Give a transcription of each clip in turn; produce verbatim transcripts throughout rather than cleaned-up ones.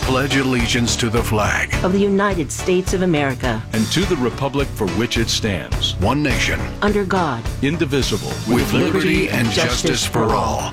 pledge allegiance to the flag of the United States of America and to the republic for which it stands, one nation, under God, indivisible, with liberty and justice for all.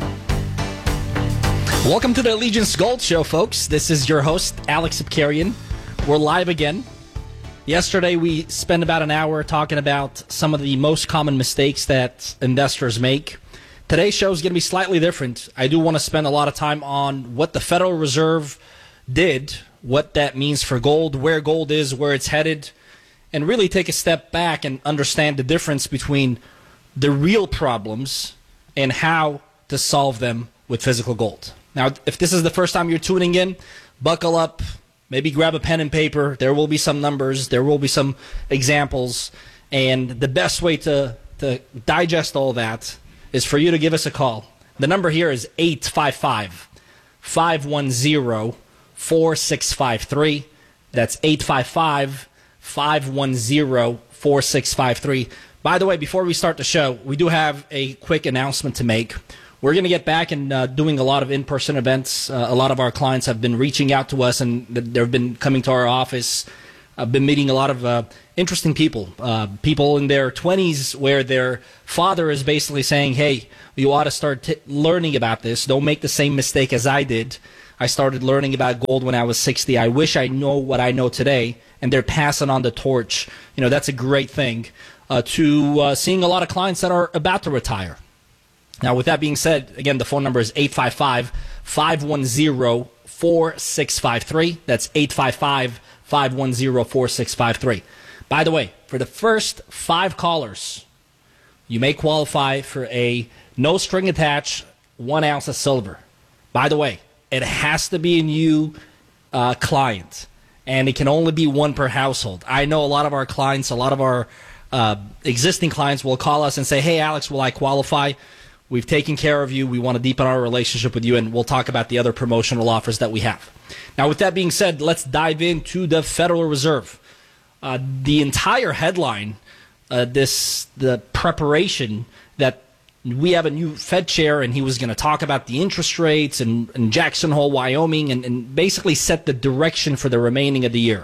Welcome to the Allegiance Gold Show, folks. This is your host, Alex Abkarian. We're live again. Yesterday, we spent about an hour talking about some of the most common mistakes that investors make. Today's show is going to be slightly different. I do want to spend a lot of time on what the Federal Reserve did, what that means for gold, where gold is, where it's headed, and really take a step back and understand the difference between the real problems and how to solve them with physical gold. Now, if this is the first time you're tuning in, buckle up, maybe grab a pen and paper. There will be some numbers, there will be some examples, and the best way to, to digest all that is for you to give us a call. The number here is eight five five, five one zero, four six five three. That's eight five five, five one zero, four six five three. By the way, before we start the show, we do have a quick announcement to make. We're going to get back and uh, doing a lot of in-person events. Uh, a lot of our clients have been reaching out to us, and they've been coming to our office. I've been meeting a lot of uh, interesting people, uh, people in their twenties where their father is basically saying, hey, you ought to start t- learning about this. Don't make the same mistake as I did. I started learning about gold when I was sixty. I wish I know what I know today. And they're passing on the torch. You know, that's a great thing. Uh, to uh, seeing a lot of clients that are about to retire. Now, with that being said, again, the phone number is eight five five, five one zero, four six five three. That's eight five five, five one zero, four six five three. By the way, for the first five callers, you may qualify for a no string attached one ounce of silver. By the way, it has to be a new uh, client, and it can only be one per household. I know a lot of our clients, a lot of our uh, existing clients will call us and say, hey, Alex, will I qualify? We've taken care of you. We want to deepen our relationship with you, and we'll talk about the other promotional offers that we have. Now, with that being said, let's dive into the Federal Reserve. Uh, the entire headline, uh, this the preparation that we have a new Fed chair, and he was going to talk about the interest rates and, and Jackson Hole, Wyoming, and, and basically set the direction for the remaining of the year.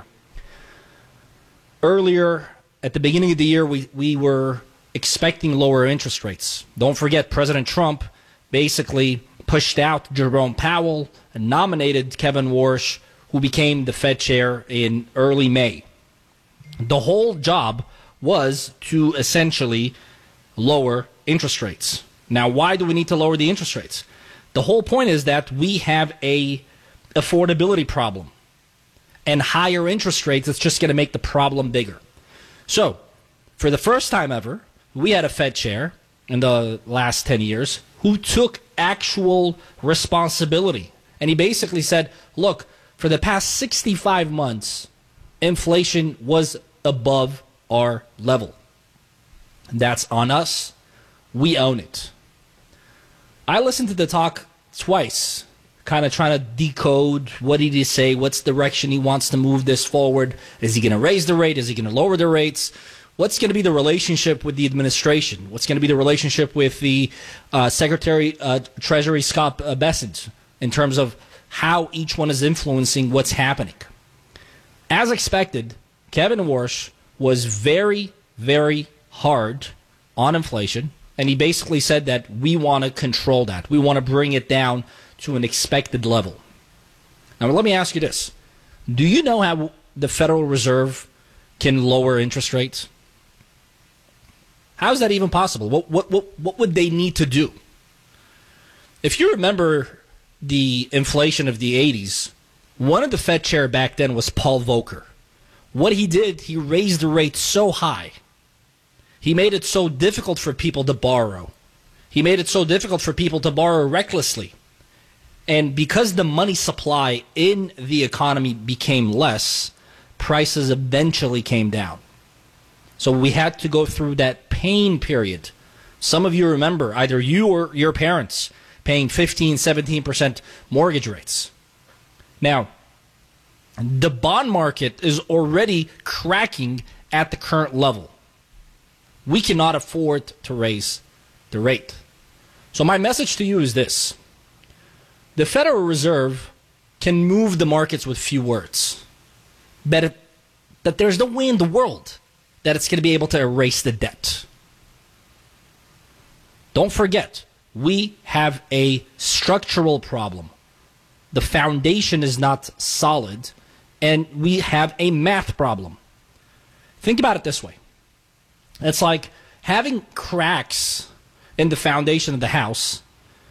Earlier, at the beginning of the year, we, we were expecting lower interest rates. Don't forget, President Trump basically pushed out Jerome Powell and nominated Kevin Warsh, who became the Fed chair in early May. The whole job was to essentially lower interest rates. Now, why do we need to lower the interest rates? The whole point is that we have a affordability problem, and higher interest rates is just going to make the problem bigger. So, for the first time ever, we had a Fed chair in the last ten years who took actual responsibility. And he basically said, look, for the past sixty-five months, inflation was above our level. That's on us. We own it. I listened to the talk twice, kind of trying to decode what did he say, what's the direction he wants to move this forward. Is he going to raise the rate? Is he going to lower the rates? What's going to be the relationship with the administration? What's going to be the relationship with the uh, Secretary uh, Treasury Scott uh, Bessent in terms of how each one is influencing what's happening? As expected, Kevin Warsh was very, very hard on inflation, and he basically said that we want to control that. We want to bring it down to an expected level. Now, let me ask you this. Do you know how the Federal Reserve can lower interest rates? How is that even possible? What, what, what, what would they need to do? If you remember the inflation of the eighties, one of the Fed chair back then was Paul Volcker. What he did, he raised the rate so high. He made it so difficult for people to borrow. He made it so difficult for people to borrow recklessly. And because the money supply in the economy became less, prices eventually came down. So we had to go through that pain period. Some of you remember, either you or your parents, paying fifteen, seventeen percent mortgage rates. Now, the bond market is already cracking at the current level. We cannot afford to raise the rate. So my message to you is this. The Federal Reserve can move the markets with few words. But it, that there's no way in the world that it's going to be able to erase the debt. Don't forget, we have a structural problem. The foundation is not solid, and we have a math problem. Think about it this way. It's like having cracks in the foundation of the house,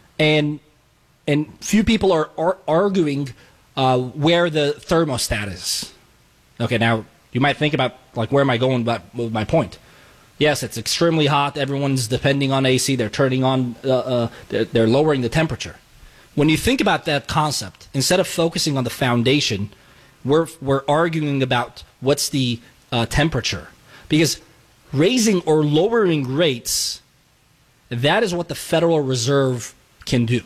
and and few people are, are arguing uh, where the thermostat is. Okay, now you might think about, like, where am I going with my point? Yes, it's extremely hot. Everyone's depending on A C. They're turning on, uh, uh, they're, they're lowering the temperature. When you think about that concept, instead of focusing on the foundation, we're we're arguing about what's the uh, temperature. Because raising or lowering rates, that is what the Federal Reserve can do.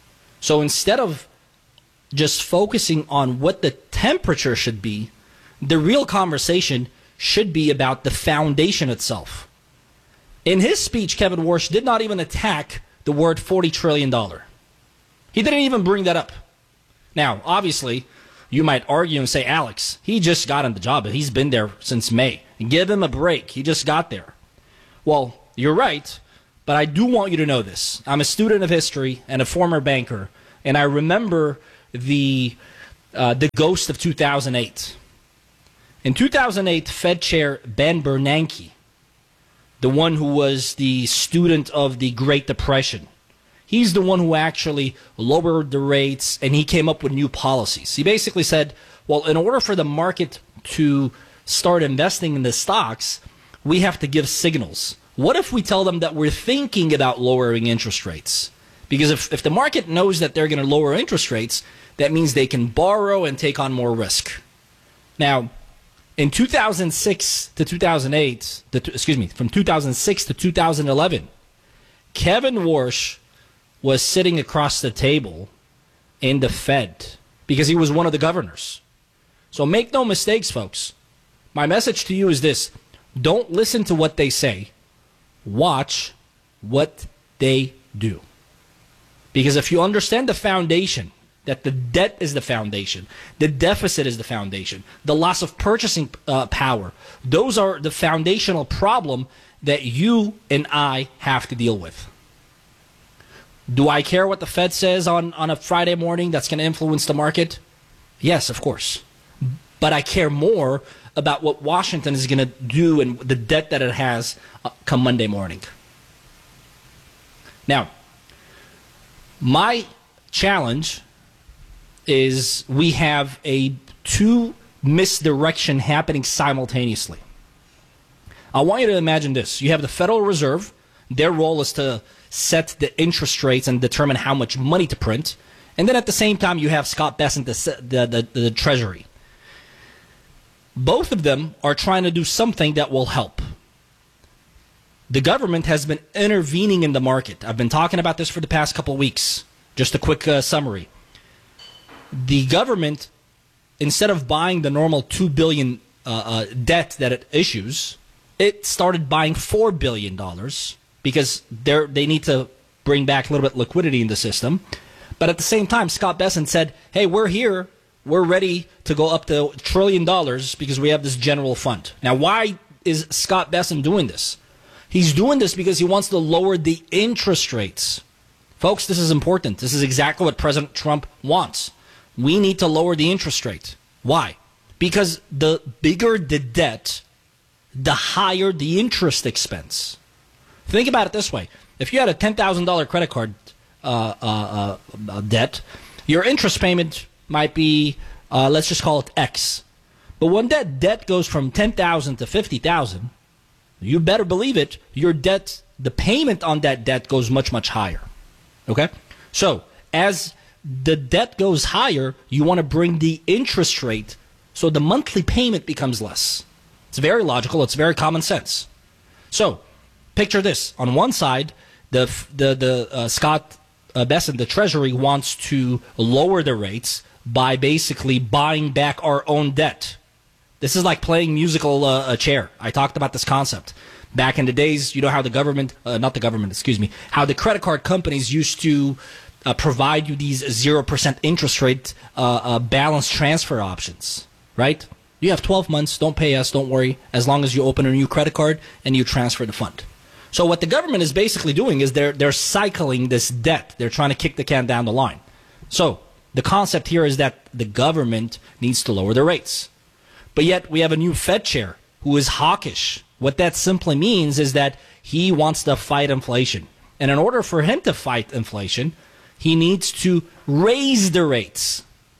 So instead of just focusing on what the temperature should be, the real conversation should be about the foundation itself. In his speech, Kevin Warsh did not even attack the word forty trillion dollars. He didn't even bring that up. Now, obviously, you might argue and say, Alex, he just got on the job. He's been there since May. Give him a break. He just got there. Well, you're right, but I do want you to know this. I'm a student of history and a former banker, and I remember the uh, the ghost of two thousand eight. In two thousand eight, Fed Chair Ben Bernanke, the one who was the student of the Great Depression, he's the one who actually lowered the rates, and he came up with new policies. He basically said, well, in order for the market to start investing in the stocks, we have to give signals. What if we tell them that we're thinking about lowering interest rates? Because if, if the market knows that they're going to lower interest rates, that means they can borrow and take on more risk. Now, in two thousand six to two thousand eight, the, excuse me, from two thousand six to two thousand eleven, Kevin Warsh was sitting across the table in the Fed because he was one of the governors. So make no mistakes, folks. My message to you is this. Don't listen to what they say. Watch what they do. Because if you understand the foundation, that the debt is the foundation, the deficit is the foundation, the loss of purchasing uh, power, those are the foundational problem that you and I have to deal with. Do I care what the Fed says on, on a Friday morning that's going to influence the market? Yes, of course. But I care more about what Washington is going to do and the debt that it has uh, come Monday morning. Now, my challenge is we have a two misdirection happening simultaneously. I want you to imagine this. You have the Federal Reserve. Their role is to set the interest rates and determine how much money to print. And then at the same time, you have Scott Bessent, the, the, the, the Treasury. Both of them are trying to do something that will help. The government has been intervening in the market. I've been talking about this for the past couple of weeks. Just a quick uh, summary. The government, instead of buying the normal two billion dollars uh, uh, debt that it issues, it started buying four billion dollars because they they need to bring back a little bit of liquidity in the system. But at the same time, Scott Bessent said, hey, we're here. We're ready to go up to a trillion dollars because we have this general fund. Now, why is Scott Bessent doing this? He's doing this because he wants to lower the interest rates. Folks, this is important. This is exactly what President Trump wants. We need to lower the interest rate. Why? Because the bigger the debt, the higher the interest expense. Think about it this way. If you had a ten thousand dollars credit card uh, uh, uh, debt, your interest payment might be, uh, let's just call it X. But when that debt goes from ten thousand dollars to fifty thousand dollars, you better believe it, your debt, the payment on that debt goes much, much higher. Okay? So, as the debt goes higher, you want to bring the interest rate so the monthly payment becomes less. It's very logical. It's very common sense. So, picture this. On one side, the the the uh, Scott uh, Bessent, the Treasury, wants to lower the rates by basically buying back our own debt. This is like playing musical uh, a chair. I talked about this concept. Back in the days, you know how the government, uh, not the government, excuse me, how the credit card companies used to uh, provide you these zero percent interest rate uh, uh, balance transfer options, right? You have twelve months, don't pay us, don't worry, as long as you open a new credit card and you transfer the fund. So what the government is basically doing is they're they're cycling this debt. They're trying to kick the can down the line. So the concept here is that the government needs to lower the rates. But yet we have a new Fed chair who is hawkish. What that simply means is that he wants to fight inflation. And in order for him to fight inflation, he needs to raise the rates.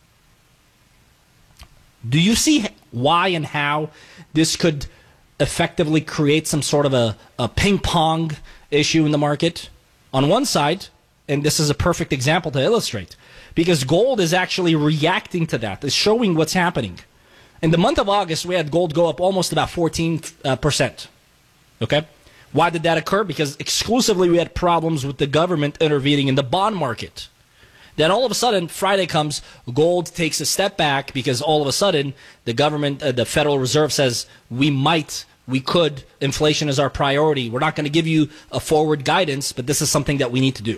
Do you see why and how this could effectively create some sort of a, a ping-pong issue in the market? On one side, and this is a perfect example to illustrate, because gold is actually reacting to that. It's showing what's happening. In the month of August, we had gold go up almost about fourteen percent. Okay? Why did that occur? Because exclusively we had problems with the government intervening in the bond market. Then all of a sudden, Friday comes, gold takes a step back because all of a sudden the government, uh, the Federal Reserve says we might, we could, inflation is our priority. We're not going to give you a forward guidance, but this is something that we need to do.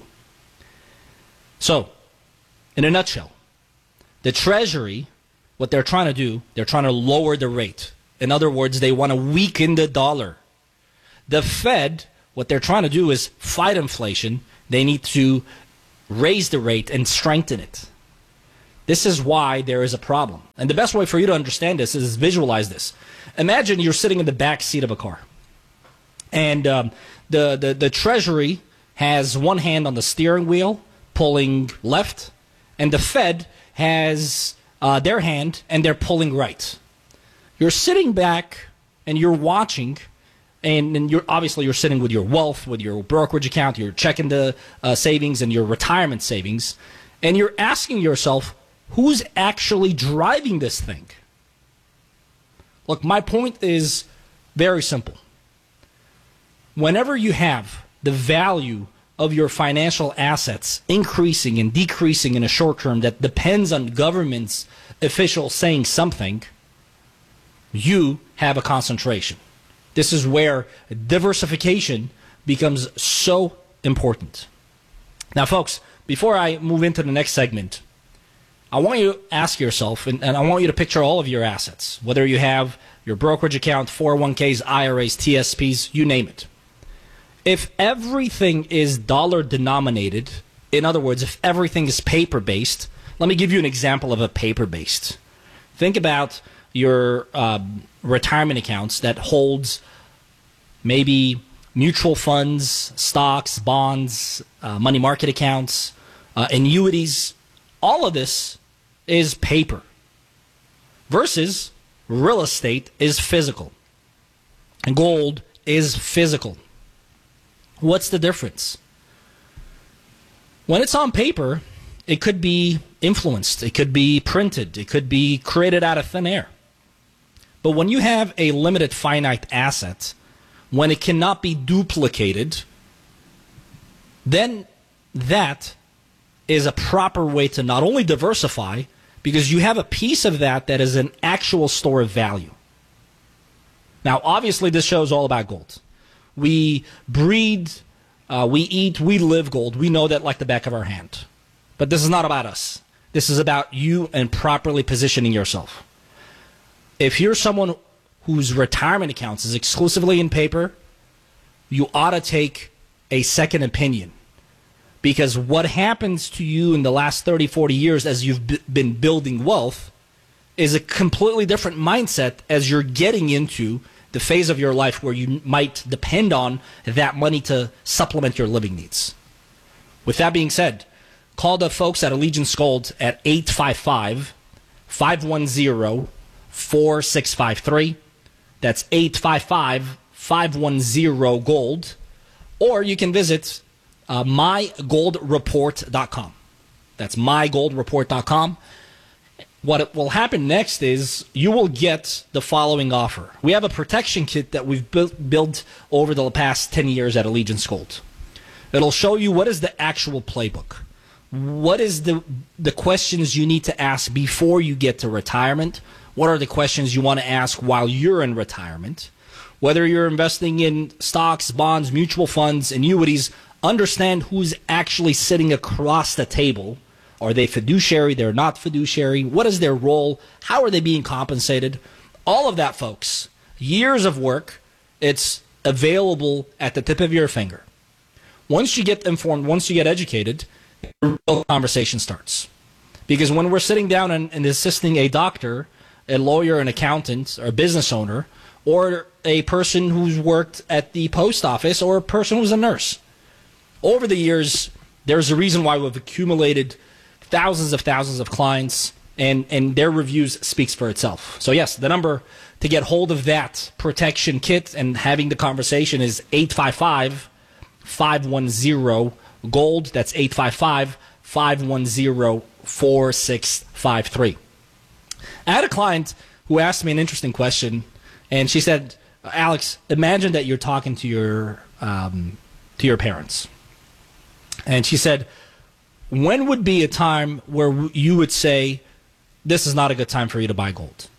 So, in a nutshell, the Treasury, what they're trying to do, they're trying to lower the rate. In other words, they want to weaken the dollar. The Fed, what they're trying to do is fight inflation. They need to raise the rate and strengthen it. This is why there is a problem. And the best way for you to understand this is visualize this. Imagine you're sitting in the back seat of a car. And um, the, the, the Treasury has one hand on the steering wheel, pulling left, and the Fed has uh, their hand, and they're pulling right. You're sitting back, and you're watching, and, and you're obviously you're sitting with your wealth, with your brokerage account, you're checking the uh, savings and your retirement savings, and you're asking yourself, who's actually driving this thing? Look, my point is very simple. Whenever you have the value of your financial assets increasing and decreasing in a short term that depends on government's officials saying something, you have a concentration. This is where diversification becomes so important. Now, folks, before I move into the next segment, I want you to ask yourself, and, and I want you to picture all of your assets, whether you have your brokerage account, four oh one k's, I R As, T S Ps, you name it. If everything is dollar denominated, in other words, if everything is paper-based, let me give you an example of a paper-based. Think about your uh, retirement accounts that holds maybe mutual funds, stocks, bonds, uh, money market accounts, uh, annuities. All of this is paper versus real estate is physical and gold is physical. What's the difference? When it's on paper, it could be influenced, it could be printed, it could be created out of thin air. But when you have a limited finite asset, when it cannot be duplicated, then that is a proper way to not only diversify, because you have a piece of that that is an actual store of value. Now, obviously, this show is all about gold. We breed, uh, we eat, we live gold. We know that like the back of our hand. But this is not about us. This is about you and properly positioning yourself. If you're someone whose retirement accounts is exclusively in paper, you ought to take a second opinion. Because what happens to you in the last thirty, forty years as you've b- been building wealth is a completely different mindset as you're getting into the phase of your life where you might depend on that money to supplement your living needs. With that being said, call the folks at Allegiance Gold at eight five five, five one zero, four six five three. That's eight five five, five one zero, gold. Or you can visit uh, my gold report dot com. That's my gold report dot com. What will happen next is you will get the following offer. We have a protection kit that we've built, built over the past ten years at Allegiance Gold. It'll show you what is the actual playbook. What is the the questions you need to ask before you get to retirement? What are the questions you want to ask while you're in retirement? Whether you're investing in stocks, bonds, mutual funds, annuities, understand who's actually sitting across the table. Are they fiduciary? They're not fiduciary. What is their role? How are they being compensated? All of that, folks, years of work. It's available at the tip of your finger. Once you get informed, once you get educated, the real conversation starts. Because when we're sitting down and, and assisting a doctor, a lawyer, an accountant, or a business owner, or a person who's worked at the post office, or a person who's a nurse, over the years, there's a reason why we've accumulated thousands of thousands of clients, and, and their reviews speaks for itself. So yes, the number to get hold of that protection kit and having the conversation is eight five five, five one zero, GOLD. That's eight five five, five one zero, four six five three. I had a client who asked me an interesting question, and she said, Alex, imagine that you're talking to your um, to your parents. And she said, when would be a time where you would say, this is not a good time for you to buy gold?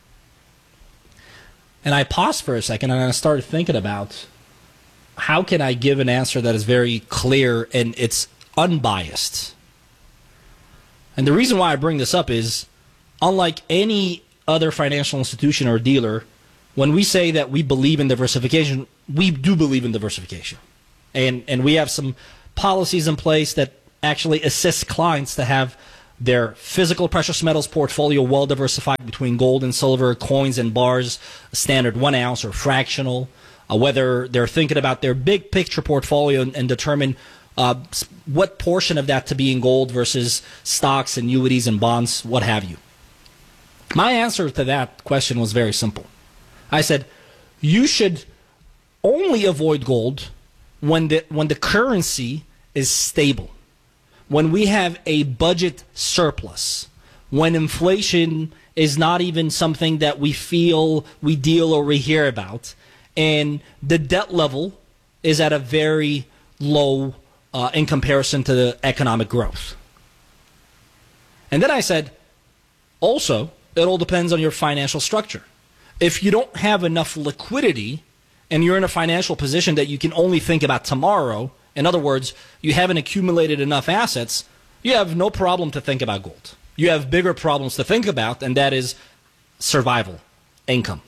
And I paused for a second, and I started thinking about, how can I give an answer that is very clear and it's unbiased? And the reason why I bring this up is, unlike any other financial institution or dealer, when we say that we believe in diversification, we do believe in diversification. And, and we have some policies in place that actually assist clients to have their physical precious metals portfolio well diversified between gold and silver, coins and bars, standard one ounce or fractional, uh, whether they're thinking about their big picture portfolio and, and determine uh, what portion of that to be in gold versus stocks, annuities, and bonds, what have you. My answer to that question was very simple. I said, you should only avoid gold when the, when the currency is stable. When we have a budget surplus, when inflation is not even something that we feel, we deal, or we hear about, and the debt level is at a very low uh, in comparison to the economic growth. And then I said, also, it all depends on your financial structure. If you don't have enough liquidity and you're in a financial position that you can only think about tomorrow, in other words, you haven't accumulated enough assets, you have no problem to think about gold. You have bigger problems to think about, and that is survival, income.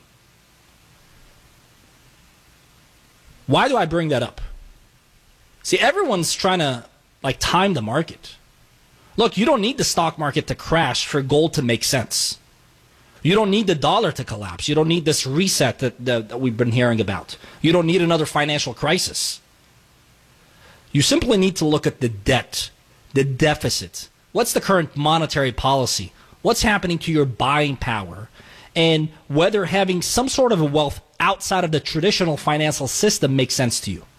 Why do I bring that up? See, everyone's trying to like time the market. Look, you don't need the stock market to crash for gold to make sense. You don't need the dollar to collapse. You don't need this reset that, that, that we've been hearing about. You don't need another financial crisis. You simply need to look at the debt, the deficit. What's the current monetary policy? What's happening to your buying power? And whether having some sort of a wealth outside of the traditional financial system makes sense to you.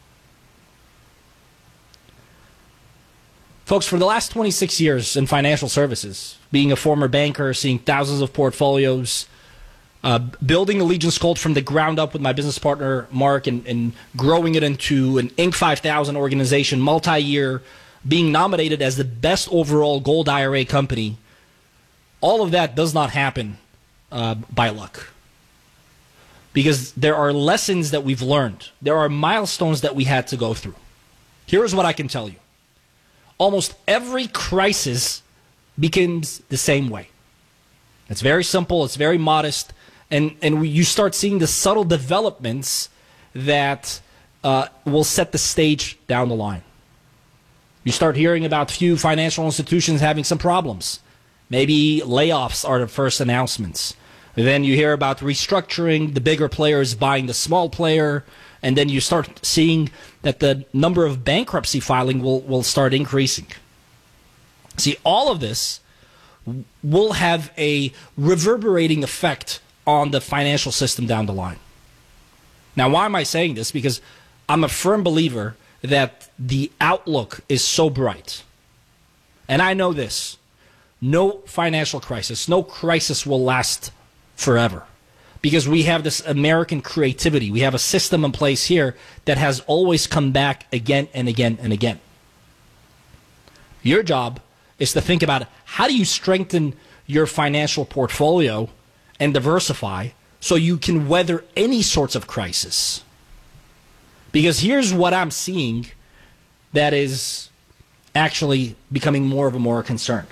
Folks, for the last twenty-six years in financial services, being a former banker, seeing thousands of portfolios, Uh, building Allegiance Gold from the ground up with my business partner, Mark, and, and growing it into an Inc five thousand organization, multi-year, being nominated as the best overall gold I R A company. All of that does not happen uh, by luck. Because there are lessons that we've learned. There are milestones that we had to go through. Here's what I can tell you. Almost every crisis begins the same way. It's very simple. It's very modest. And, and we, you start seeing the subtle developments that uh, will set the stage down the line. You start hearing about few financial institutions having some problems. Maybe layoffs are the first announcements. Then you hear about restructuring, the bigger players buying the small player, and then you start seeing that the number of bankruptcy filing will, will start increasing. See, all of this will have a reverberating effect on the financial system down the line. Now, why am I saying this? Because I'm a firm believer that the outlook is so bright. And I know this. No financial crisis, no crisis will last forever. Because we have this American creativity. We have a system in place here that has always come back again and again and again. Your job is to think about how do you strengthen your financial portfolio and diversify so you can weather any sorts of crisis. Because here's what I'm seeing that is actually becoming more of a more concerned.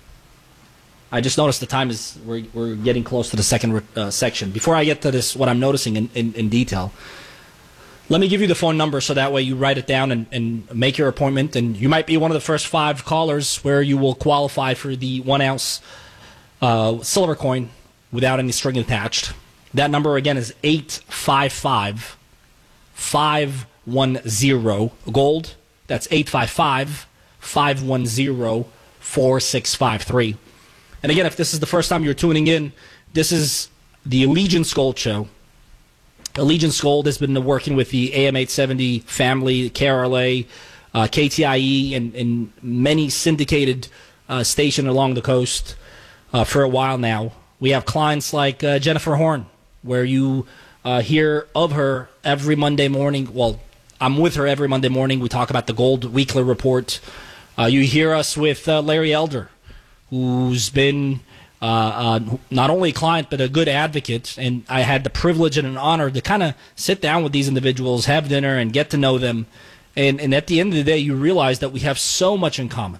I just noticed the time is, we're, we're getting close to the second uh, section. Before I get to this, what I'm noticing in, in, in detail, let me give you the phone number so that way you write it down and, and make your appointment. And you might be one of the first five callers where you will qualify for the one ounce uh, silver coin without any string attached. That number again is eight five five, five one zero gold. That's eight five five, five one zero, four six five three. And again, if this is the first time you're tuning in, this is the Allegiance Gold Show. Allegiance Gold has been working with the A M eight seventy family, K R L A, uh, K T I E, and, and many syndicated uh, stations along the coast uh, for a while now. We have clients like uh, Jennifer Horn, where you uh, hear of her every Monday morning. Well, I'm with her every Monday morning. We talk about the Gold Weekly Report. Uh, you hear us with uh, Larry Elder, who's been uh, uh, not only a client but a good advocate. And I had the privilege and an honor to kind of sit down with these individuals, have dinner, and get to know them. And, and at the end of the day, you realize that we have so much in common.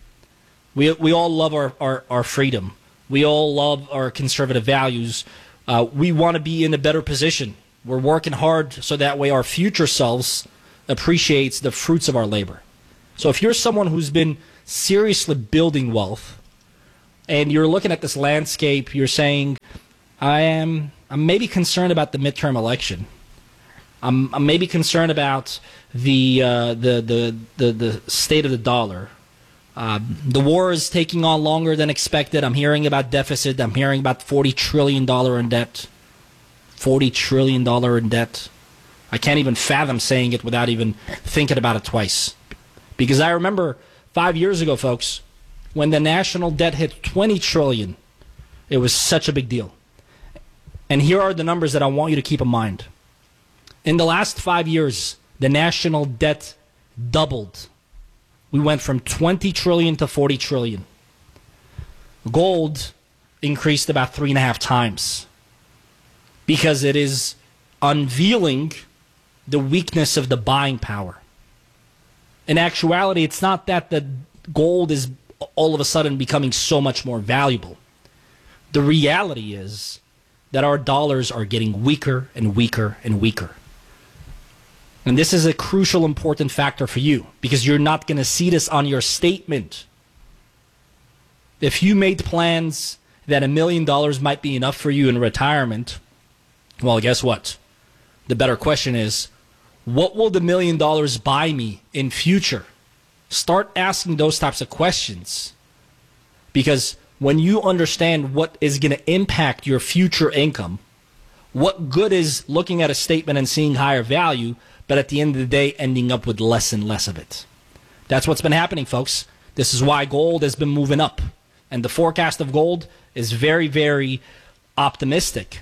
We, we all love our, our, our freedom. We all love our conservative values. Uh, we want to be in a better position. We're working hard so that way our future selves appreciates the fruits of our labor. So if you're someone who's been seriously building wealth and you're looking at this landscape, you're saying, I am I'm maybe concerned about the midterm election. I'm, I'm maybe concerned about the, uh, the, the, the, the state of the dollar. Uh, the war is taking on longer than expected. I'm hearing about deficit. I'm hearing about forty trillion dollars in debt. forty trillion dollars in debt. I can't even fathom saying it without even thinking about it twice. Because I remember five years ago, folks, when the national debt hit twenty trillion dollars, it was such a big deal. And here are the numbers that I want you to keep in mind. In the last five years, the national debt doubled. We went from twenty trillion dollars to forty trillion dollars. Gold increased about three and a half times because it is unveiling the weakness of the buying power. In actuality, it's not that the gold is all of a sudden becoming so much more valuable. The reality is that our dollars are getting weaker and weaker and weaker. And this is a crucial, important factor for you because you're not going to see this on your statement. If you made plans that a million dollars might be enough for you in retirement, well, guess what? The better question is, what will the million dollars buy me in future? Start asking those types of questions. Because when you understand what is going to impact your future income, what good is looking at a statement and seeing higher value, but at the end of the day ending up with less and less of it? That's what's been happening, folks. This is why gold has been moving up. And the forecast of gold is very, very optimistic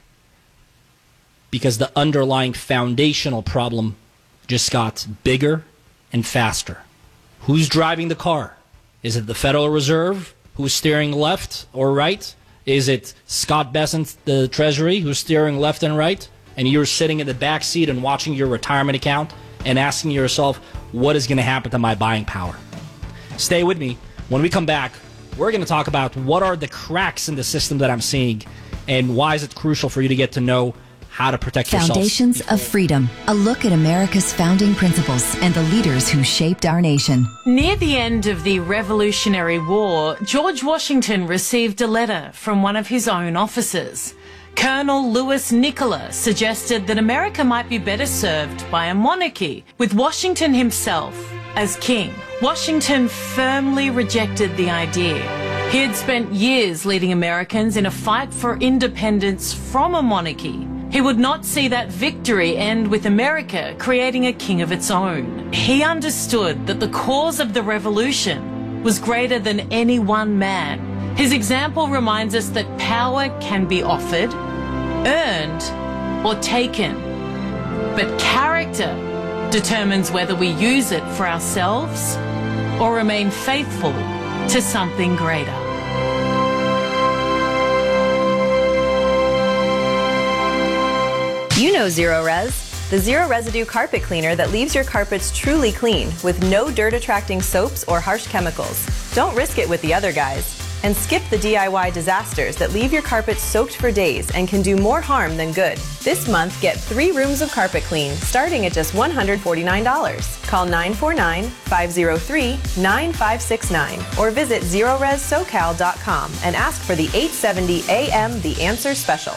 because the underlying foundational problem just got bigger and faster. Who's driving the car? Is it the Federal Reserve, who's steering left or right? Is it Scott Bessent, the Treasury, who's steering left and right? And you're sitting in the back seat and watching your retirement account and asking yourself, what is going to happen to my buying power? Stay with me. When we come back, we're going to talk about what are the cracks in the system that I'm seeing and why is it crucial for you to get to know how to protect yourself. Foundations of Freedom. A look at America's founding principles and the leaders who shaped our nation. Near the end of the Revolutionary War, George Washington received a letter from one of his own officers. Colonel Louis Nicola suggested that America might be better served by a monarchy, with Washington himself as king. Washington firmly rejected the idea. He had spent years leading Americans in a fight for independence from a monarchy. He would not see that victory end with America creating a king of its own. He understood that the cause of the revolution was greater than any one man. His example reminds us that power can be offered, earned, or taken. But character determines whether we use it for ourselves or remain faithful to something greater. You know Zero Res. the zero residue carpet cleaner that leaves your carpets truly clean with no dirt-attracting soaps or harsh chemicals. Don't risk it with the other guys. And skip the D I Y disasters that leave your carpets soaked for days and can do more harm than good. This month, get three rooms of carpet clean, starting at just one hundred forty-nine dollars. Call nine four nine, five zero three, nine five six nine or visit zero res socal dot com and ask for the eight seventy A M The Answer Special.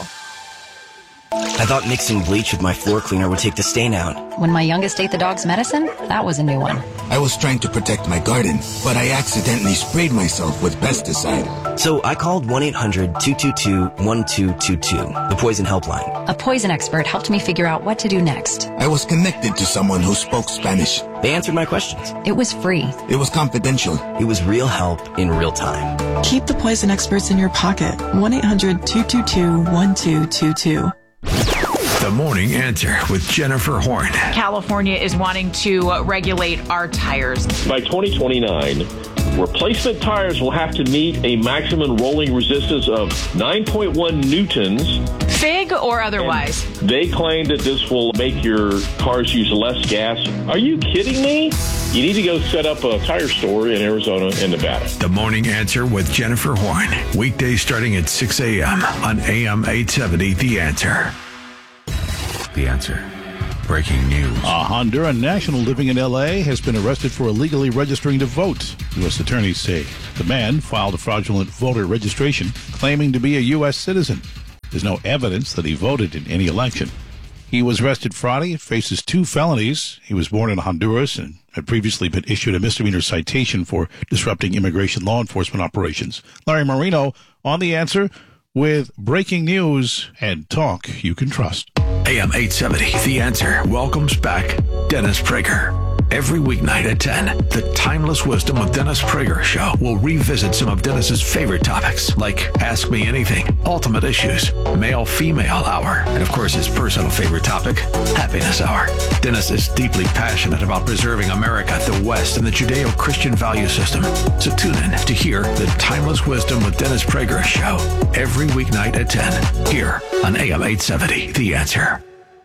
I thought mixing bleach with my floor cleaner would take the stain out. When my youngest ate the dog's medicine, that was a new one. I was trying to protect my garden, but I accidentally sprayed myself with pesticide. So I called one eight hundred, two two two, one two two two, the poison helpline. A poison expert helped me figure out what to do next. I was connected to someone who spoke Spanish. They answered my questions. It was free. It was confidential. It was real help in real time. Keep the poison experts in your pocket. one eight hundred, two two two, one two two two. The Morning Answer with Jennifer Horn. California is wanting to uh, regulate our tires. By twenty twenty-nine, replacement tires will have to meet a maximum rolling resistance of nine point one newtons. Fig or otherwise? And they claim that this will make your cars use less gas. Are you kidding me? You need to go set up a tire store in Arizona and Nevada. The Morning Answer with Jennifer Horn. Weekdays starting at six a.m. on A M eight seventy, The Answer. The Answer. Breaking news. A Honduran national living in L A has been arrested for illegally registering to vote, U S attorneys say. The man filed a fraudulent voter registration claiming to be a U S citizen. There's no evidence that he voted in any election. He was arrested Friday and faces two felonies. He was born in Honduras and had previously been issued a misdemeanor citation for disrupting immigration law enforcement operations. Larry Marino on The Answer with breaking news and talk you can trust. A M eight seventy, The Answer welcomes back Dennis Prager. Every weeknight at ten, the Timeless Wisdom of Dennis Prager show will revisit some of Dennis's favorite topics, like Ask Me Anything, Ultimate Issues, Male-Female Hour, and of course his personal favorite topic, Happiness Hour. Dennis is deeply passionate about preserving America, the West, and the Judeo-Christian value system. So tune in to hear the Timeless Wisdom with Dennis Prager show every weeknight at ten, here on A M eight seventy, The Answer.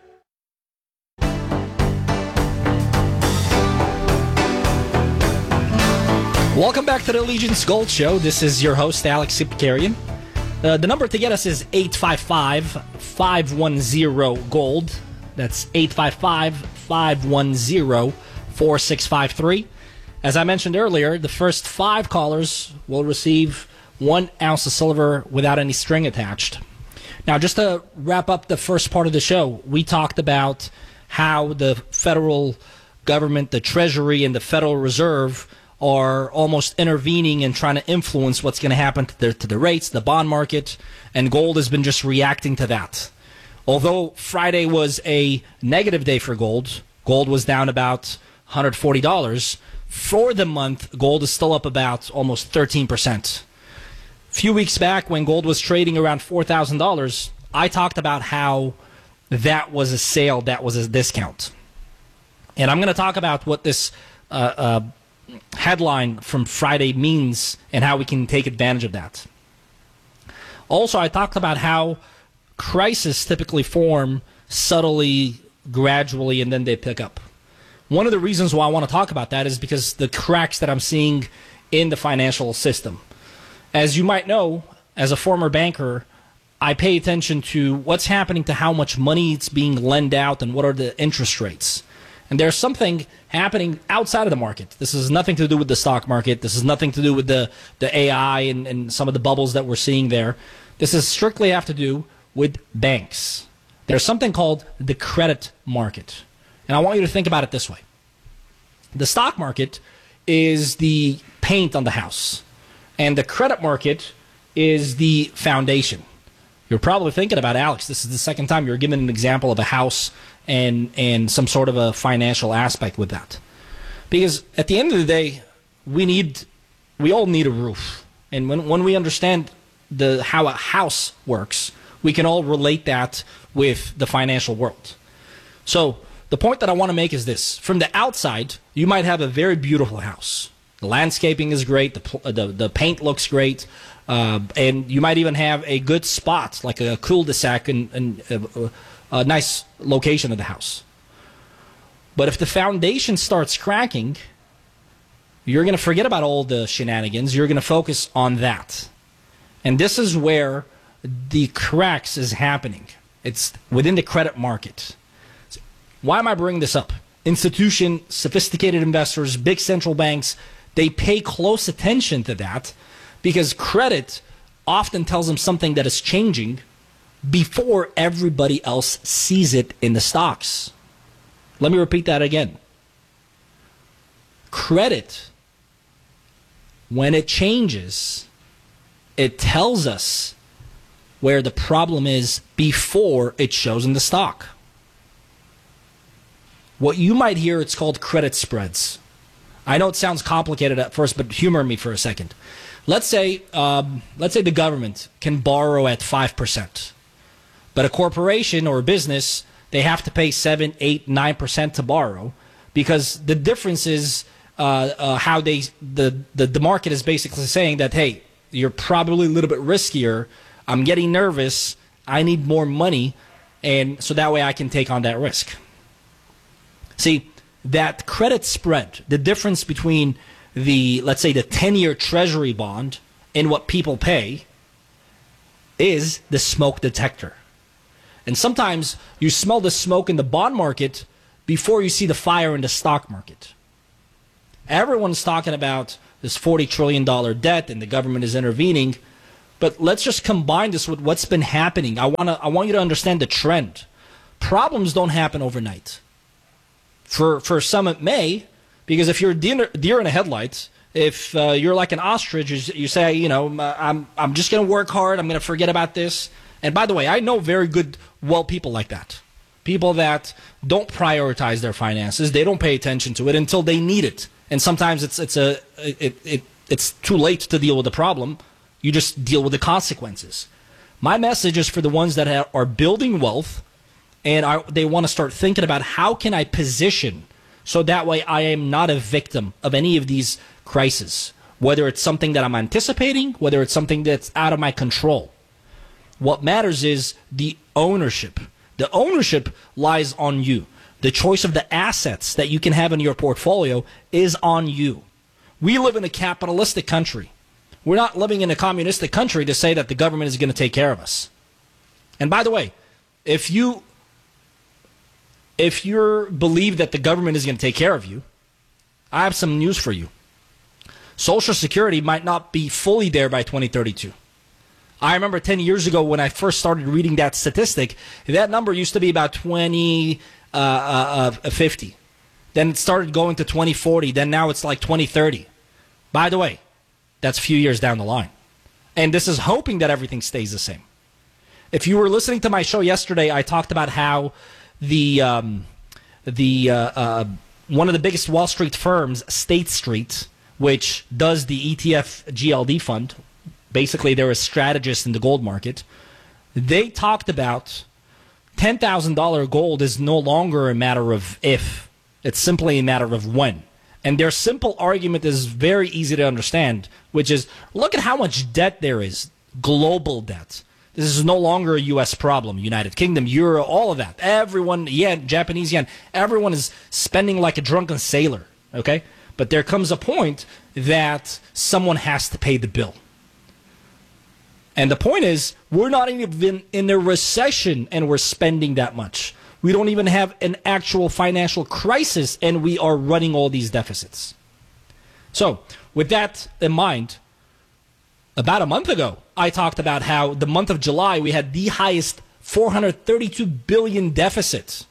Welcome back to the Allegiance Gold Show. This is your host, Alex Sipkarian. Uh, the number to get us is eight five five, five one zero, GOLD. That's eight five five, five one zero, four six five three. As I mentioned earlier, the first five callers will receive one ounce of silver without any string attached. Now, just to wrap up the first part of the show, we talked about how the federal government, the Treasury, and the Federal Reserve are almost intervening and trying to influence what's going to happen to the, to the rates, the bond market, and gold has been just reacting to that. Although Friday was a negative day for gold, gold was down about one hundred forty dollars. For the month, gold is still up about almost thirteen percent. A few weeks back, when gold was trading around four thousand dollars, I talked about how that was a sale, that was a discount. And I'm going to talk about what this uh, uh, headline from Friday means and how we can take advantage of that. Also, I talked about how crises typically form subtly, gradually, and then they pick up. One of the reasons why I want to talk about that is because the cracks that I'm seeing in the financial system. As you might know, as a former banker, I pay attention to what's happening to how much money is being lent out and what are the interest rates. And there's something happening outside of the market. This has nothing to do with the stock market. This has nothing to do with the, the A I and, and some of the bubbles that we're seeing there. This is strictly have to do with banks. There's something called the credit market. And I want you to think about it this way. The stock market is the paint on the house. And the credit market is the foundation. You're probably thinking about, Alex, this is the second time you're giving an example of a house and and some sort of a financial aspect with that. Because at the end of the day, we need, we all need a roof. And when, when we understand the how a house works, we can all relate that with the financial world. So the point that I want to make is this. From the outside, you might have a very beautiful house. The landscaping is great. The, the, the paint looks great. Uh, and you might even have a good spot, like a cul-de-sac and, and a, a nice location of the house. But if the foundation starts cracking, you're going to forget about all the shenanigans. You're going to focus on that. And this is where the cracks is happening. It's within the credit market. Why am I bringing this up? Institution, sophisticated investors, big central banks, they pay close attention to that because credit often tells them something that is changing before everybody else sees it in the stocks. Let me repeat that again. Credit, when it changes, it tells us where the problem is before it shows in the stock. What you might hear, it's called credit spreads. I know it sounds complicated at first, but humor me for a second. Let's say, um, let's say the government can borrow at five percent, but a corporation or a business, they have to pay seven, eight, nine percent to borrow because the difference is uh, uh, how they the, the the market is basically saying that, hey, you're probably a little bit riskier. I'm getting nervous. I need more money, and so that way I can take on that risk. See, that credit spread, the difference between the, let's say, the ten-year treasury bond and what people pay is the smoke detector. And sometimes you smell the smoke in the bond market before you see the fire in the stock market. Everyone's talking about this forty trillion dollars debt and the government is intervening. But let's just combine this with what's been happening. I want to, I want you to understand the trend. Problems don't happen overnight. For for some it may, because if you're a deer, deer in the headlights, if uh, you're like an ostrich, you, you say, you know, I'm I'm just going to work hard. I'm going to forget about this. And by the way, I know very good, well people like that. People that don't prioritize their finances. They don't pay attention to it until they need it. And sometimes it's it's a it, it it's too late to deal with the problem. You just deal with the consequences. My message is for the ones that have, are building wealth and I, they want to start thinking about how can I position so that way I am not a victim of any of these crises, whether it's something that I'm anticipating, whether it's something that's out of my control. What matters is the ownership. The ownership lies on you. The choice of the assets that you can have in your portfolio is on you. We live in a capitalistic country. We're not living in a communistic country to say that the government is going to take care of us. And by the way, if you if you believe that the government is going to take care of you, I have some news for you. Social Security might not be fully there by twenty thirty-two. I remember ten years ago when I first started reading that statistic, that number used to be about twenty fifty. Then it started going to twenty forty. Then now it's like twenty thirty. By the way, that's a few years down the line. And this is hoping that everything stays the same. If you were listening to my show yesterday, I talked about how the um, the uh, uh, one of the biggest Wall Street firms, State Street, which does the E T F G L D fund, basically they're a strategist in the gold market, they talked about ten thousand dollars gold is no longer a matter of if, it's simply a matter of when. And their simple argument is very easy to understand, which is, look at how much debt there is, global debt. This is no longer a U S problem. United Kingdom, Euro, all of that. Everyone, yen, Japanese yen, everyone is spending like a drunken sailor, okay? But there comes a point that someone has to pay the bill. And the point is, we're not even in a recession and we're spending that much. We don't even have an actual financial crisis and we are running all these deficits. So, with that in mind, about a month ago, I talked about how the month of July we had the highest four hundred thirty-two billion dollars deficit.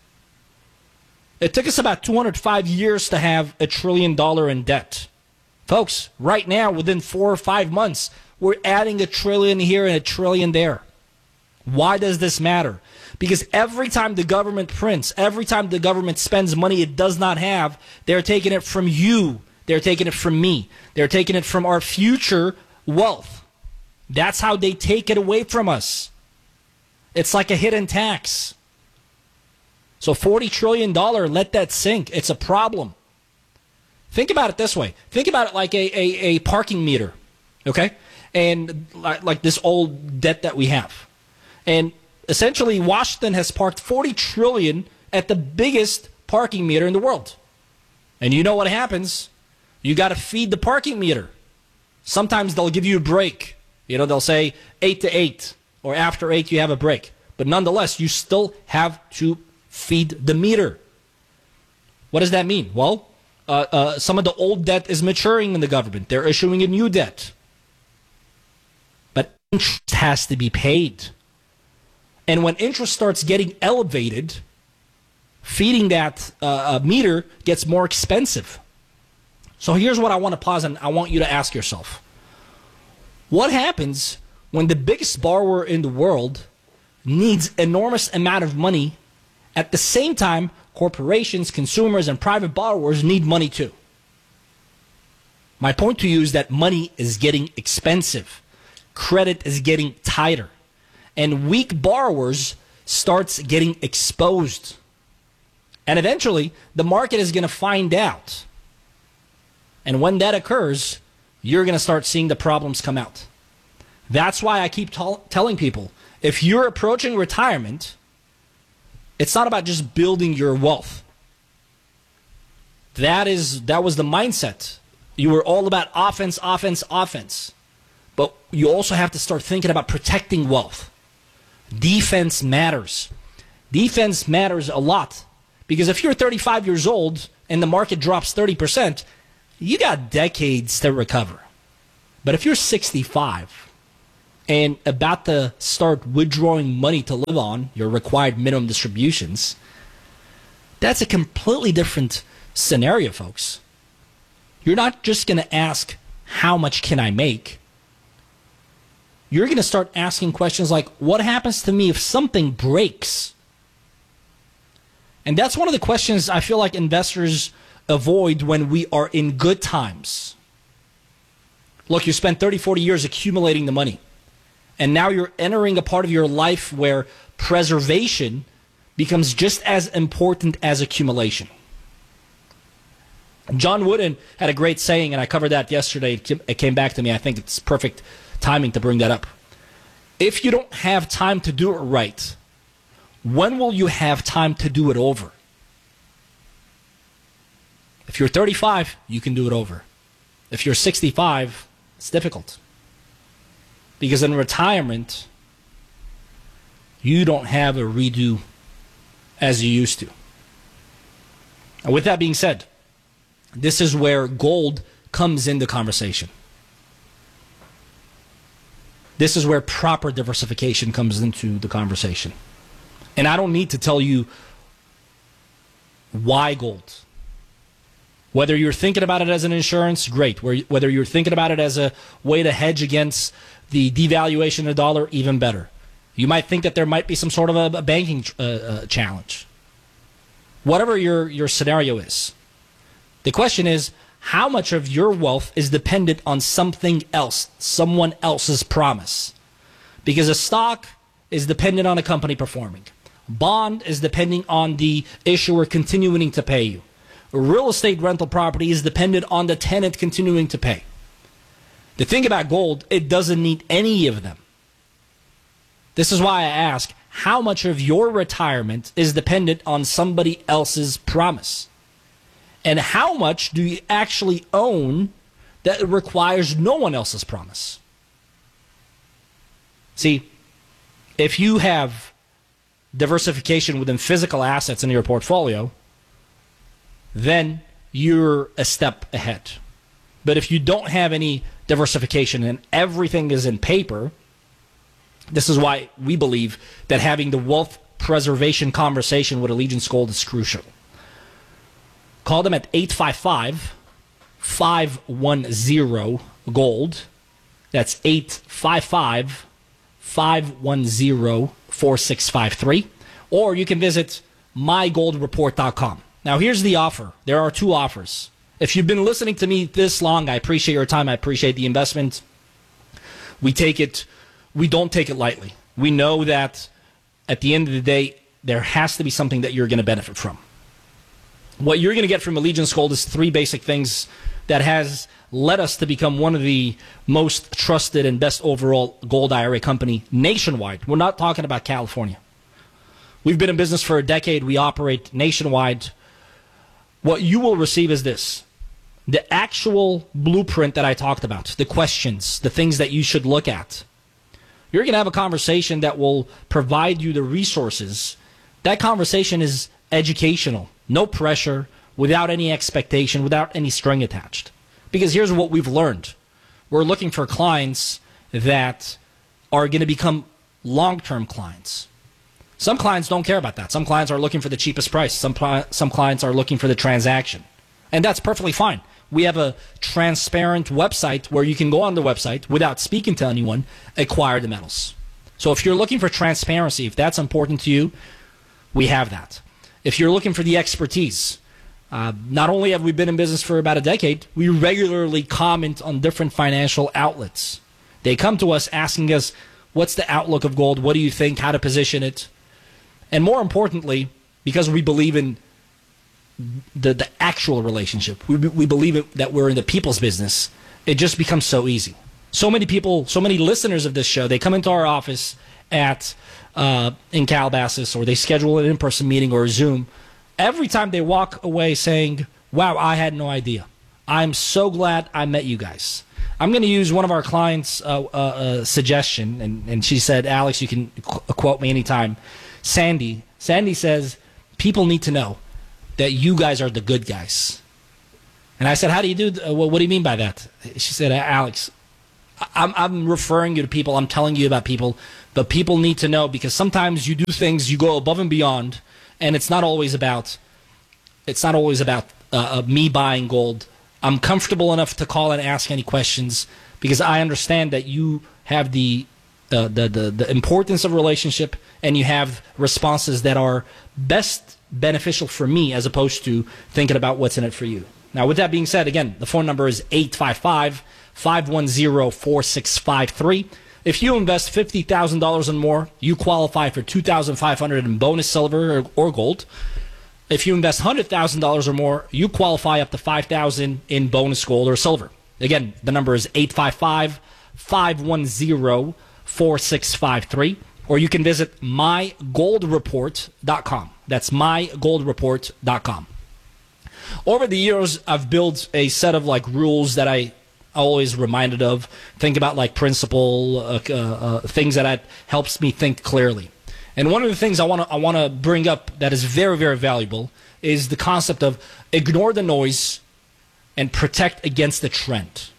It took us about two hundred five years to have a trillion dollar in debt. Folks, right now, within four or five months, we're adding a trillion here and a trillion there. Why does this matter? Because every time the government prints, every time the government spends money it does not have, they're taking it from you. They're taking it from me. They're taking it from our future wealth. That's how they take it away from us. It's like a hidden tax. So forty trillion dollars, let that sink. It's a problem. Think about it this way. Think about it like a, a, a parking meter, okay? And like, like this old debt that we have. And essentially, Washington has parked forty trillion dollars at the biggest parking meter in the world. And you know what happens? You got to feed the parking meter. Sometimes they'll give you a break. You know, they'll say eight to eight, or after eight you have a break. But nonetheless, you still have to feed the meter. What does that mean? Well, uh, uh, some of the old debt is maturing in the government. They're issuing a new debt. But interest has to be paid. And when interest starts getting elevated, feeding that uh, meter gets more expensive. So here's what I want to pause and I want you to ask yourself. What happens when the biggest borrower in the world needs enormous amount of money? At the same time, corporations, consumers, and private borrowers need money too. My point to you is that money is getting expensive. Credit is getting tighter. And weak borrowers starts getting exposed. And eventually, the market is going to find out. And when that occurs, you're going to start seeing the problems come out. That's why I keep t- telling people, if you're approaching retirement, it's not about just building your wealth. That is that was the mindset. You were all about offense, offense, offense. But you also have to start thinking about protecting wealth. Defense matters. Defense matters a lot. Because if you're thirty-five years old and the market drops thirty percent, you got decades to recover. But if you're sixty-five and about to start withdrawing money to live on, your required minimum distributions, that's a completely different scenario, folks. You're not just going to ask, how much can I make? You're going to start asking questions like, what happens to me if something breaks? And that's one of the questions I feel like investors avoid when we are in good times. Look, you spent thirty, forty years accumulating the money. And now you're entering a part of your life where preservation becomes just as important as accumulation. John Wooden had a great saying, and I covered that yesterday. It came back to me. I think it's perfect timing to bring that up. If you don't have time to do it right, when will you have time to do it over? If you're thirty-five, you can do it over. If you're sixty-five, it's difficult. Because in retirement, you don't have a redo as you used to. And with that being said, this is where gold comes into conversation. This is where proper diversification comes into the conversation. And I don't need to tell you why gold. Whether you're thinking about it as an insurance, great. Whether you're thinking about it as a way to hedge against the devaluation of the dollar, even better. You might think that there might be some sort of a, a banking uh, uh, challenge. Whatever your, your scenario is. The question is, how much of your wealth is dependent on something else, someone else's promise? Because a stock is dependent on a company performing. Bond is depending on the issuer continuing to pay you. A real estate rental property is dependent on the tenant continuing to pay. The thing about gold, it doesn't need any of them. This is why I ask, how much of your retirement is dependent on somebody else's promise? And how much do you actually own that requires no one else's promise? See, if you have diversification within physical assets in your portfolio, then you're a step ahead. But if you don't have any diversification and everything is in paper, this is why we believe that having the wealth preservation conversation with Allegiance Gold is crucial. Call them at eight five five, five one zero, GOLD. That's eight five five, five one zero, four six five three. Or you can visit my gold report dot com. Now, here's the offer. There are two offers. If you've been listening to me this long, I appreciate your time. I appreciate the investment. We take it, we don't take it lightly. We know that at the end of the day, there has to be something that you're going to benefit from. What you're going to get from Allegiance Gold is three basic things that has led us to become one of the most trusted and best overall gold I R A company nationwide. We're not talking about California. We've been in business for a decade. We operate nationwide. What you will receive is this. The actual blueprint that I talked about, the questions, the things that you should look at. You're going to have a conversation that will provide you the resources. That conversation is educational, no pressure, without any expectation, without any string attached. Because here's what we've learned. We're looking for clients that are going to become long-term clients. Some clients don't care about that. Some clients are looking for the cheapest price. Some, some clients are looking for the transaction. And that's perfectly fine. We have a transparent website where you can go on the website without speaking to anyone, acquire the metals. So if you're looking for transparency, if that's important to you, we have that. If you're looking for the expertise, uh, not only have we been in business for about a decade, we regularly comment on different financial outlets. They come to us asking us, what's the outlook of gold? What do you think? How to position it? And more importantly, because we believe in the the actual relationship, we we believe it, that we're in the people's business, it just becomes so easy. So many people, so many listeners of this show, they come into our office at uh, in Calabasas, or they schedule an in-person meeting or a Zoom. Every time they walk away saying, wow, I had no idea. I'm so glad I met you guys. I'm going to use one of our clients' uh, uh, uh, suggestion, and, and she said, Alex, you can qu- quote me anytime. Sandy. Sandy says, people need to know that you guys are the good guys. And I said, how do you do, th- what, what do you mean by that? She said, Alex, I'm, I'm referring you to people, I'm telling you about people, but people need to know, because sometimes you do things, you go above and beyond, and it's not always about, it's not always about uh, uh, me buying gold. I'm comfortable enough to call and ask any questions, because I understand that you have the uh, the, the the importance of relationship, and you have responses that are best beneficial for me as opposed to thinking about what's in it for you. Now, with that being said, again, the phone number is eight five five, five one zero, four six five three. If you invest fifty thousand dollars or more, you qualify for two thousand five hundred dollars in bonus silver or, or gold. If you invest one hundred thousand dollars or more, you qualify up to five thousand dollars in bonus gold or silver. Again, the number is eight five five, five one zero, four six five three. Or you can visit my gold report dot com. That's my gold report dot com. Over the years, I've built a set of like rules that I always reminded of. Think about like principle, uh, uh, uh, things that I, helps me think clearly. And one of the things I want to I want to bring up that is very, very valuable is the concept of ignore the noise and protect against the trend.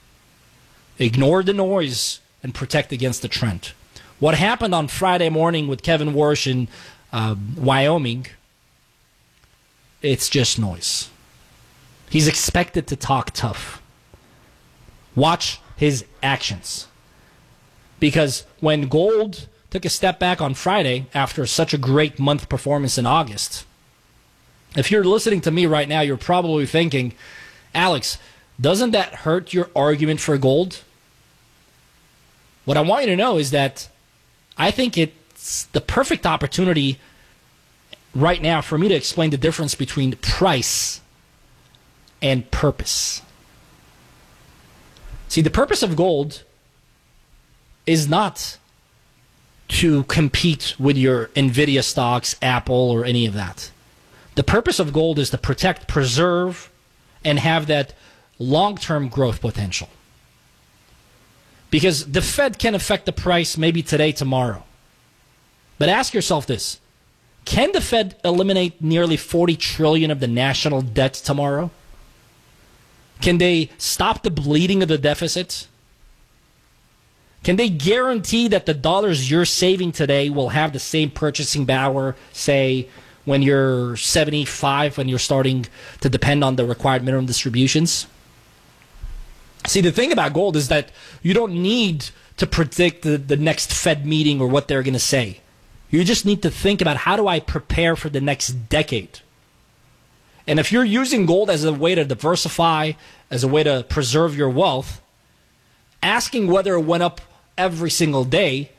Ignore the noise and protect against the trend. What happened on Friday morning with Kevin Warsh in uh, Wyoming, it's just noise. He's expected to talk tough. Watch his actions. Because when gold took a step back on Friday after such a great month performance in August, if you're listening to me right now, you're probably thinking, Alex, doesn't that hurt your argument for gold? What I want you to know is that I think it's the perfect opportunity right now for me to explain the difference between price and purpose. See, the purpose of gold is not to compete with your Nvidia stocks, Apple, or any of that. The purpose of gold is to protect, preserve, and have that long-term growth potential. Because the Fed can affect the price maybe today, tomorrow. But ask yourself this. Can the Fed eliminate nearly forty trillion dollars of the national debt tomorrow? Can they stop the bleeding of the deficit? Can they guarantee that the dollars you're saving today will have the same purchasing power, say, when you're seventy-five, when you're starting to depend on the required minimum distributions? See, the thing about gold is that you don't need to predict the, the next Fed meeting or what they're going to say. You just need to think about, how do I prepare for the next decade? And if you're using gold as a way to diversify, as a way to preserve your wealth, asking whether it went up every single day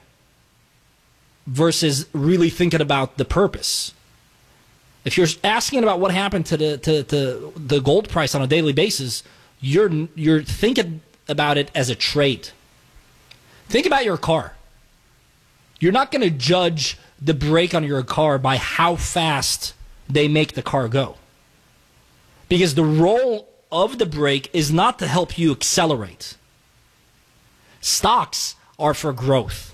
versus really thinking about the purpose. If you're asking about what happened to the to, to the gold price on a daily basis, you're you're thinking about it as a trade. Think about your car. You're not going to judge the brake on your car by how fast they make the car go. Because the role of the brake is not to help you accelerate. Stocks are for growth.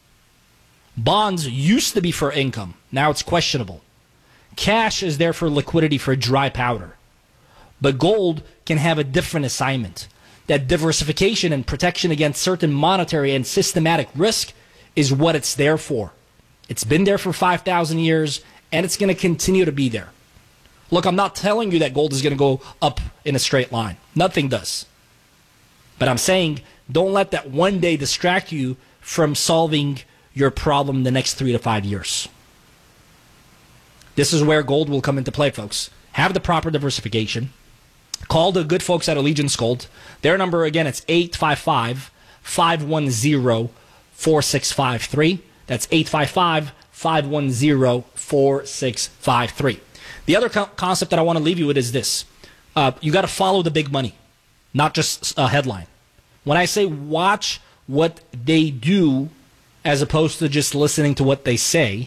Bonds used to be for income. Now it's questionable. Cash is there for liquidity, for dry powder. But gold can have a different assignment. That diversification and protection against certain monetary and systematic risk is what it's there for. It's been there for five thousand years, and it's going to continue to be there. Look, I'm not telling you that gold is going to go up in a straight line. Nothing does. But I'm saying don't let that one day distract you from solving your problem the next three to five years. This is where gold will come into play, folks. Have the proper diversification. Call the good folks at Allegiance Gold. Their number, again, it's eight five five, five one zero, four six five three. That's eight five five, five one zero, four six five three. The other co- concept that I want to leave you with is this. Uh, you got to follow the big money, not just a headline. When I say watch what they do as opposed to just listening to what they say,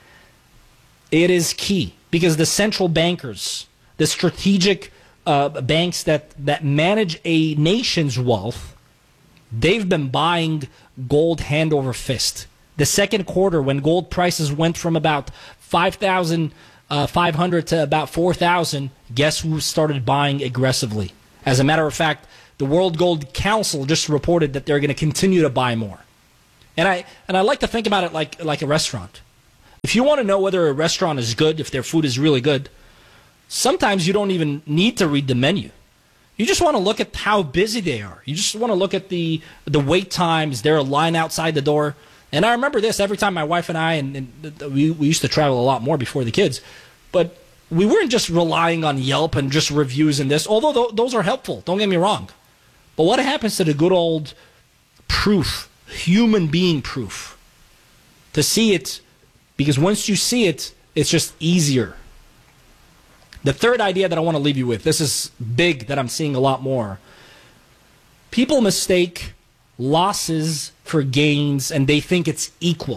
it is key. Because the central bankers, the strategic uh, banks that, that manage a nation's wealth, they've been buying gold hand over fist. The second quarter, when gold prices went from about five thousand five hundred to about four thousand, guess who started buying aggressively? As a matter of fact, the World Gold Council just reported that they're going to continue to buy more. And I and I like to think about it like like a restaurant. If you want to know whether a restaurant is good, if their food is really good, sometimes you don't even need to read the menu. You just want to look at how busy they are. You just want to look at the the wait times, their line outside the door. And I remember this every time my wife and I, and, and we, we used to travel a lot more before the kids, but we weren't just relying on Yelp and just reviews and this, although th- those are helpful, don't get me wrong. But what happens to the good old proof, human being proof? To see it, because once you see it, it's just easier. The third idea that I want to leave you with, this is big that I'm seeing a lot more. People mistake losses for gains and they think it's equal.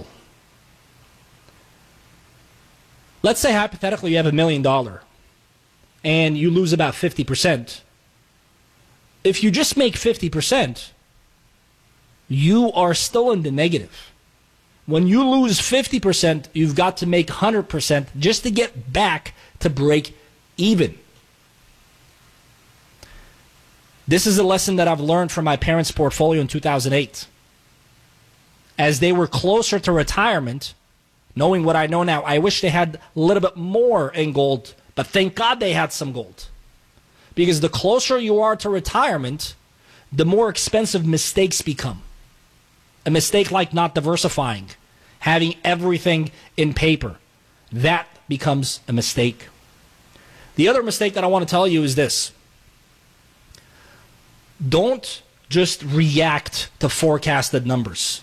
Let's say hypothetically you have a million dollar and you lose about fifty percent. If you just make fifty percent, you are still in the negative. When you lose fifty percent, you've got to make one hundred percent just to get back to break even. This is a lesson that I've learned from my parents' portfolio in two thousand eight. As they were closer to retirement, knowing what I know now, I wish they had a little bit more in gold, but thank God they had some gold. Because the closer you are to retirement, the more expensive mistakes become. A mistake like not diversifying, having everything in paper, that becomes a mistake. The other mistake that I want to tell you is this. Don't just react to forecasted numbers.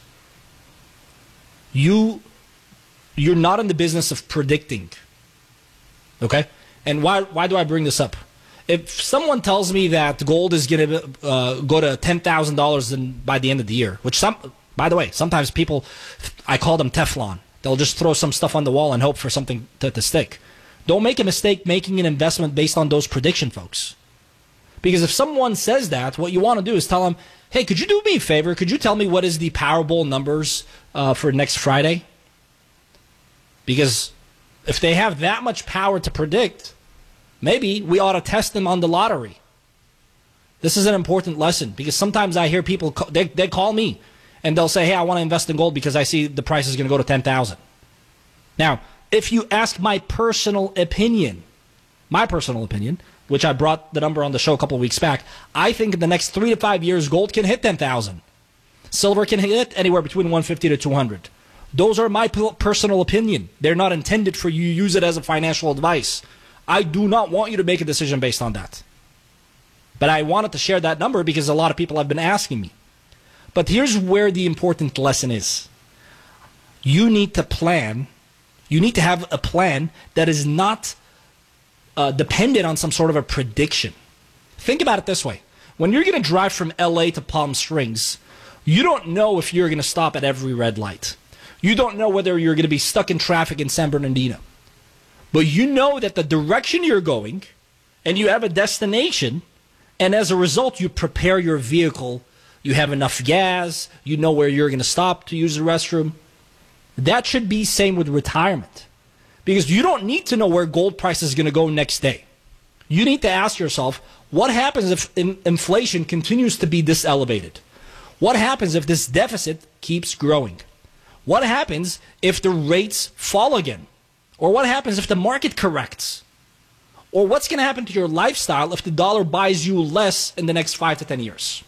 You, you're not in the business of predicting. Okay? And why, why do I bring this up? If someone tells me that gold is going to uh, go to ten thousand dollars by the end of the year, which some, by the way, sometimes people, I call them Teflon. They'll just throw some stuff on the wall and hope for something to, to stick. Don't make a mistake making an investment based on those prediction, folks. Because if someone says that, what you want to do is tell them, hey, could you do me a favor? Could you tell me what is the Powerball numbers uh, for next Friday? Because if they have that much power to predict, maybe we ought to test them on the lottery. This is an important lesson because sometimes I hear people, call, they, they call me and they'll say, hey, I want to invest in gold because I see the price is going to go to ten thousand. Now, if you ask my personal opinion, my personal opinion, which I brought the number on the show a couple of weeks back, I think in the next three to five years, gold can hit ten thousand. Silver can hit anywhere between one fifty to two hundred. Those are my personal opinion. They're not intended for you to use it as a financial advice. I do not want you to make a decision based on that. But I wanted to share that number because a lot of people have been asking me. But here's where the important lesson is. You need to plan. You need to have a plan that is not uh, dependent on some sort of a prediction. Think about it this way. When you're going to drive from L A to Palm Springs, you don't know if you're going to stop at every red light. You don't know whether you're going to be stuck in traffic in San Bernardino. But you know that the direction you're going and you have a destination, and as a result, you prepare your vehicle, you have enough gas, you know where you're going to stop to use the restroom. That should be same with retirement. Because you don't need to know where gold price is going to go next day. You need to ask yourself, what happens if in- inflation continues to be this elevated? What happens if this deficit keeps growing? What happens if the rates fall again? Or what happens if the market corrects? Or what's going to happen to your lifestyle if the dollar buys you less in the next five to ten years?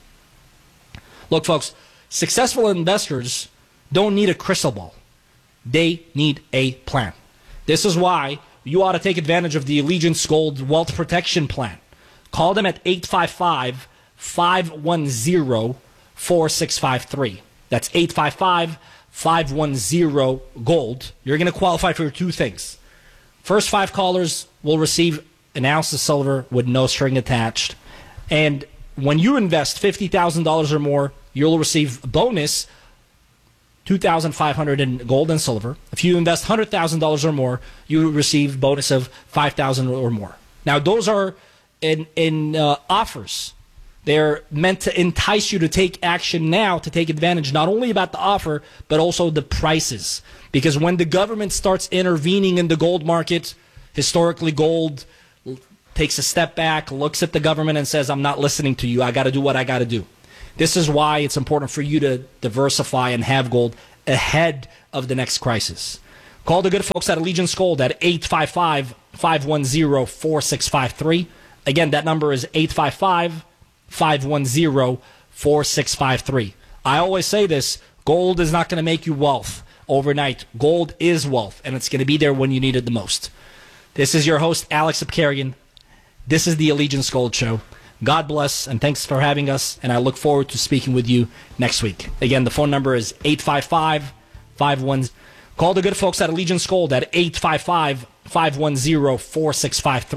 Look, folks, successful investors don't need a crystal ball. They need a plan. This is why you ought to take advantage of the Allegiance Gold Wealth Protection Plan. Call them at eight five five, five one zero, four six five three. That's eight five five, five one zero, GOLD. You're going to qualify for two things. First five callers will receive an ounce of silver with no string attached. And when you invest fifty thousand dollars or more, you'll receive a bonus two thousand five hundred dollars in gold and silver. If you invest one hundred thousand dollars or more, you receive bonus of five thousand dollars or more. Now, those are in, in uh, offers. They're meant to entice you to take action now, to take advantage not only about the offer, but also the prices. Because when the government starts intervening in the gold market, historically gold takes a step back, looks at the government and says, I'm not listening to you. I got to do what I got to do. This is why it's important for you to diversify and have gold ahead of the next crisis. Call the good folks at Allegiance Gold at eight five five, five one zero, four six five three. Again, that number is eight five five, five one zero, four six five three. I always say this, gold is not going to make you wealth overnight. Gold is wealth, and it's going to be there when you need it the most. This is your host, Alex Abkarian. This is the Allegiance Gold Show. God bless, and thanks for having us, and I look forward to speaking with you next week. Again, the phone number is eight five five, five one zero. Call the good folks at Allegiance Gold at eight five five, five one zero, four six five three.